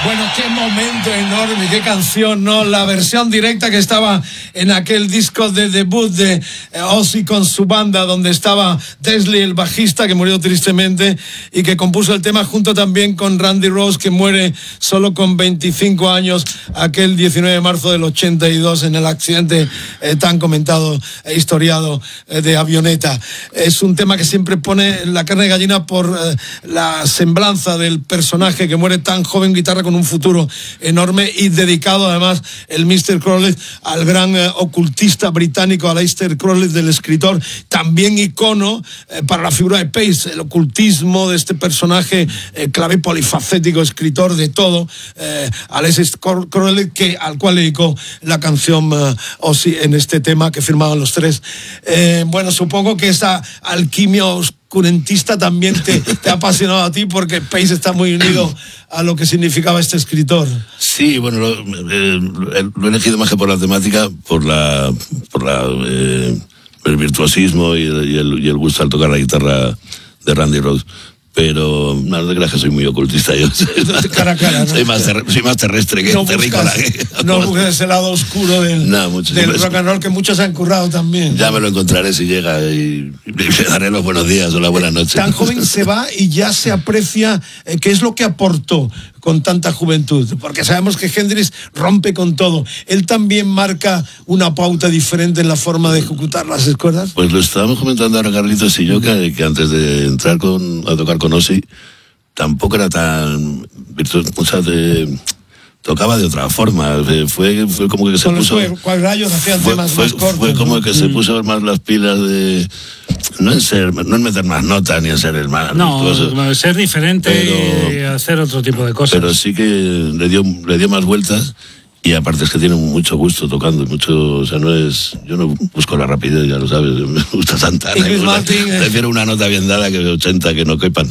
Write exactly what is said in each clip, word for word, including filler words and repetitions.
Bueno, qué momento enorme, qué canción, ¿no? La versión directa que estaba en aquel disco de debut de Ozzy con su banda, donde estaba Daisley, el bajista, que murió tristemente, y que compuso el tema junto también con Randy Rhoads, que muere solo con veinticinco años, aquel diecinueve de marzo del ochenta y dos, en el accidente eh, tan comentado e historiado eh, de avioneta. Es un tema que siempre pone la carne de gallina por eh, la semblanza del personaje que muere tan joven, guitarra con un futuro enorme, y dedicado además el mister Crowley al gran eh, ocultista británico Aleister Crowley, del escritor, también icono eh, para la figura de Pace, el ocultismo de este personaje eh, clave, polifacético, escritor de todo, eh, Aleister Crowley, que, al cual dedicó la canción eh, Ozzy en este tema que firmaban los tres. Eh, bueno, supongo que esa alquimia oscurantista también te, te ha apasionado a ti, porque Pace está muy unido a lo que significaba este escritor. Sí, bueno, lo, eh, lo he elegido más que por la temática, por la por la eh, el virtuosismo y el, y, el, y el gusto al tocar la guitarra de Randy Rhoads. Pero no, no te creas que soy muy ocultista yo. Cara a cara, ¿no? soy, más ter, soy más terrestre que no terrícola. Buscas, no busques ese lado oscuro del, no, mucho, del sí, rock and roll, que muchos han currado también. Ya me lo encontraré si llega, y, y le daré los buenos días o la buena noche. Tan joven se va y ya se aprecia eh, qué es lo que aportó con tanta juventud, porque sabemos que Hendrix rompe con todo. Él también marca una pauta diferente en la forma de ejecutar las escuelas. Pues lo estábamos comentando ahora Carlitos y yo, que, que antes de entrar con, a tocar con Ozzy, tampoco era tan virtuoso, o sea, de, tocaba de otra forma. Fue, fue como que se con puso... Con los rayos hacían fue, temas fue, más cortos. Fue como ¿no? que se puso más las pilas de... No en ser, no en meter más notas ni en ser el más... No, virtuoso, ser diferente, pero, y hacer otro tipo de cosas. Pero sí que le dio, le dio más vueltas. Y aparte es que tiene mucho gusto tocando, mucho, o sea, no es, yo no busco la rapidez, ya lo sabes, me gusta Santana, me gusta, Martin, prefiero una nota bien dada que ochenta que no quepan.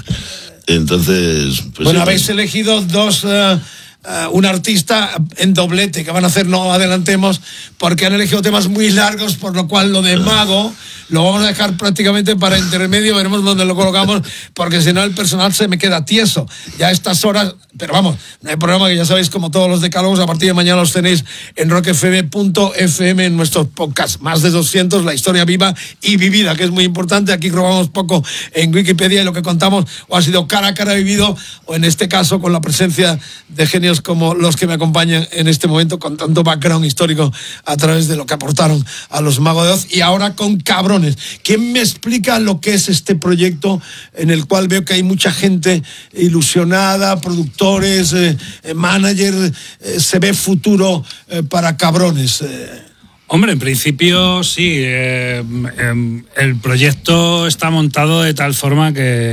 Entonces, pues bueno, sí, habéis elegido dos, uh, uh, un artista en doblete, que van a hacer, no adelantemos, porque han elegido temas muy largos, por lo cual lo de Mago lo vamos a dejar prácticamente para intermedio, veremos dónde lo colocamos, porque si no el personal se me queda tieso ya a estas horas. Pero vamos, no hay problema, que ya sabéis, como todos los decálogos, a partir de mañana los tenéis en rock f m punto f m, en nuestros podcasts, más de doscientos, la historia viva y vivida, que es muy importante. Aquí robamos poco en Wikipedia, y lo que contamos o ha sido cara a cara vivido, o en este caso con la presencia de genios como los que me acompañan en este momento, con tanto background histórico a través de lo que aportaron a los Magos de Oz. Y ahora con Cabrones. ¿Quién me explica lo que es este proyecto, en el cual veo que hay mucha gente ilusionada, productores, eh, manager, eh, se ve futuro eh, para Cabrones? Eh. Hombre, en principio sí. Eh, eh, el proyecto está montado de tal forma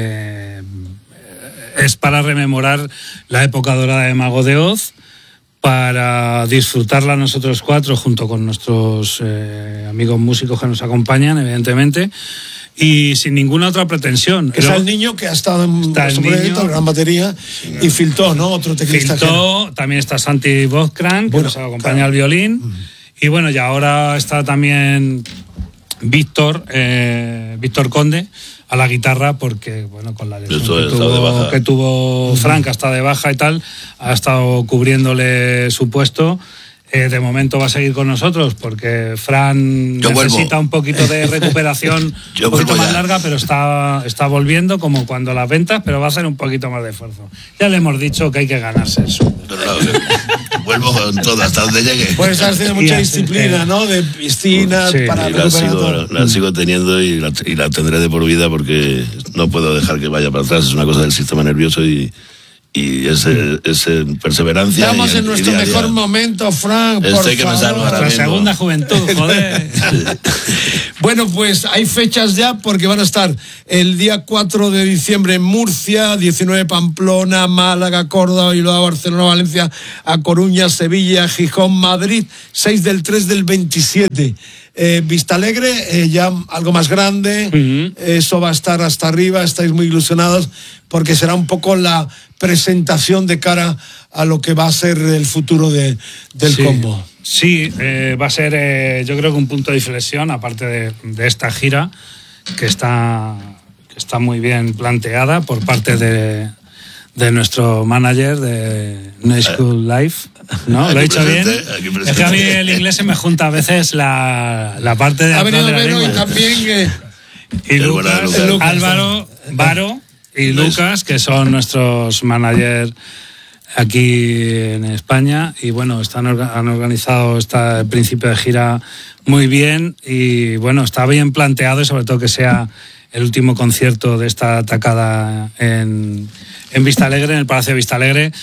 que es para rememorar la época dorada de Mago de Oz, para disfrutarla nosotros cuatro junto con nuestros eh, amigos músicos que nos acompañan, evidentemente, y sin ninguna otra pretensión. Es el niño que ha estado en está el proyecto, gran batería, y Filtó, ¿no? Otro teclista. Filtó, que... también está Santi Bozkran, que bueno, nos acompaña claro. al violín, uh-huh. y bueno, y ahora está también Víctor, eh, Víctor Conde, a la guitarra, porque bueno, con la lesión que tuvo, que tuvo Frank, hasta de baja y tal, ha estado cubriéndole su puesto. Eh, de momento va a seguir con nosotros, porque Fran Yo necesita vuelvo. un poquito de recuperación un poquito más ya. larga, pero está, está volviendo, como cuando las ventas, pero va a hacer un poquito más de esfuerzo. Ya le hemos dicho que hay que ganarse eso. Pero no, vuelvo con todo hasta donde llegue. Pues estás teniendo mucha disciplina, ¿no? De piscinas, sí, para y la sigo, la sigo teniendo y la, y la tendré de por vida, porque no puedo dejar que vaya para atrás. Es una cosa del sistema nervioso y y ese, ese perseverancia. Estamos y, en nuestro día mejor día. momento, Frank, por Estoy que favor. me salgo ahora la mismo. segunda juventud, joder. Bueno, pues hay fechas ya, porque van a estar el día cuatro de diciembre en Murcia, diecinueve Pamplona, Málaga, Córdoba, y luego Barcelona, Valencia, A Coruña, Sevilla, Gijón, Madrid, seis del tres del veintisiete. Eh, Vistalegre, eh, ya algo más grande, uh-huh. Eso va a estar hasta arriba, estáis muy ilusionados, porque será un poco la presentación de cara a lo que va a ser el futuro de, del sí. combo. Sí, eh, va a ser eh, yo creo que un punto de inflexión, aparte de, de esta gira, que está, que está muy bien planteada por parte de, de nuestro manager de No School Life, ¿no? ¿Lo he dicho bien? Es que a mí el inglés se me junta a veces la, la parte de... Ha venido Vero y también... Eh, y Lucas, Lucas, Álvaro, Varo y Lucas, que son nuestros managers aquí en España, y bueno, están han organizado este principio de gira muy bien, y bueno, está bien planteado, y sobre todo que sea el último concierto de esta atacada en, en Vistalegre, en el Palacio de Vistalegre.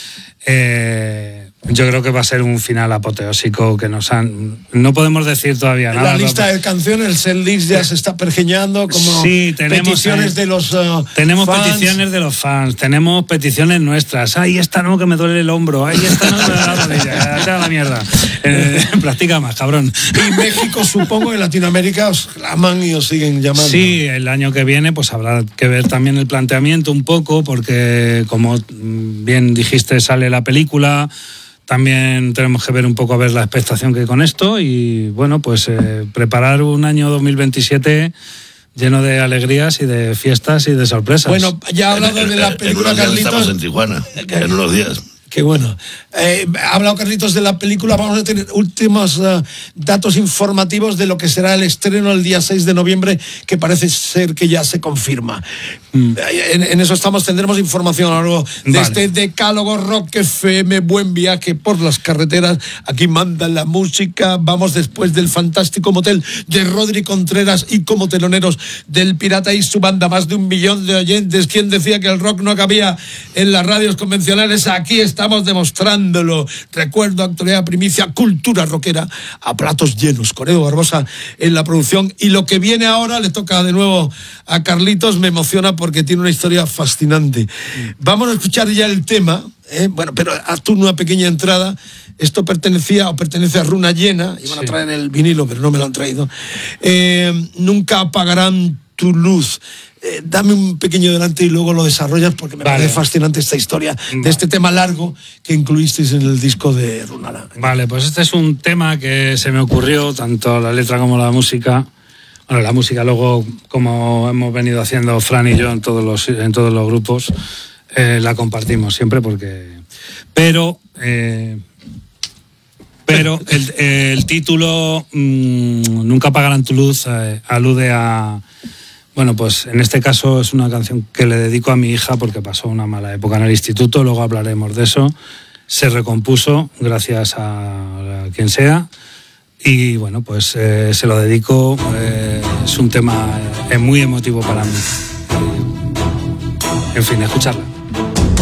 Eh, yo creo que va a ser un final apoteósico que nos han... No podemos decir todavía nada. La lista de canciones, el setlist ya se está pergeñando, como sí, tenemos peticiones de los uh, Tenemos fans. peticiones de los fans, tenemos peticiones nuestras. Ay, esta no, que me duele el hombro. Ay, esta no, me duele la rodilla. Date a la mierda. Eh, practica más, cabrón. Y México, supongo, en Latinoamérica os claman y os siguen llamando. Sí, el año que viene pues habrá que ver también el planteamiento un poco, porque como bien dijiste, sale la película. También tenemos que ver un poco a ver la expectación que hay con esto, y bueno, pues eh, preparar un año dos mil veintisiete lleno de alegrías y de fiestas y de sorpresas. Bueno, ya ha hablado de la película, en unos días Carlitos. Estamos en Tijuana, en unos días. Qué bueno. Eh, ha hablado Carlitos de la película. Vamos a tener últimos uh, datos informativos de lo que será el estreno el día seis de noviembre, que parece ser que ya se confirma. Mm. En, en eso estamos, tendremos información a lo largo de vale. este decálogo Rock F M. Buen viaje por las carreteras. Aquí manda la música. Vamos después del fantástico motel de Rodri Contreras, y como teloneros del Pirata y su banda, más de un millón de oyentes. ¿Quién decía que el rock no cabía en las radios convencionales? Aquí está. Estamos demostrándolo. Recuerdo, actualidad, primicia, cultura rockera a platos llenos, con Edu Barbosa en la producción. Y lo que viene ahora le toca de nuevo a Carlitos. Me emociona porque tiene una historia fascinante. Vamos a escuchar ya el tema, ¿eh? Bueno, pero haz tú una pequeña entrada. Esto pertenecía o pertenece a Runa Llena. Iban a traer el vinilo, pero no me lo han traído. Eh, nunca apagarán tu luz. Eh, dame un pequeño delante y luego lo desarrollas, porque me vale. parece fascinante esta historia vale. de este tema largo que incluisteis en el disco de Runara. Vale, pues este es un tema que se me ocurrió, tanto la letra como la música. Bueno, la música luego, como hemos venido haciendo Fran y yo en todos los, en todos los grupos, eh, la compartimos siempre, porque... Pero... Eh, pero el, el título mmm, Nunca apagarán tu luz eh, alude a... Bueno, pues en este caso es una canción que le dedico a mi hija porque pasó una mala época en el instituto, luego hablaremos de eso. Se recompuso gracias a, a quien sea, y bueno, pues eh, se lo dedico. Eh, es un tema eh, muy emotivo para mí. En fin, escucharla.